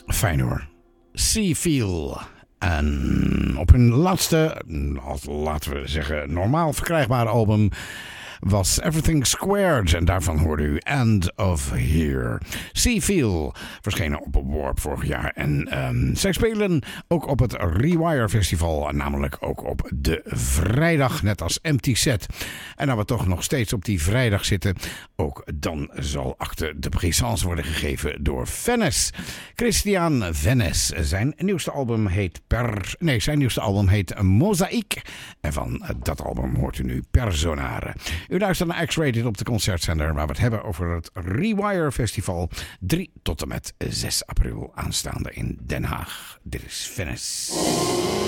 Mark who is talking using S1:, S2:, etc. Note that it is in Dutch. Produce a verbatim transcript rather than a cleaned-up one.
S1: Fijn hoor. Sea Feel. En op hun laatste, laten we zeggen, normaal verkrijgbare album was Everything Squared. En daarvan hoorde u End of Here. Sea Feel verschenen op Warp vorig jaar. En um, zij spelen ook op het Rewire Festival. Namelijk ook op de vrijdag, net als Empty Set. En nou we toch nog steeds op die vrijdag zitten, ook dan zal acte de présence worden gegeven door Vennes. Christian Vennes. Zijn nieuwste album heet Per... Nee, zijn nieuwste album heet Mozaïek. En van dat album hoort u nu Personare. U luistert naar X-Rated op de concertzender, waar we het hebben over het Rewire Festival. drie tot en met zes april aanstaande in Den Haag. Dit is Vennes.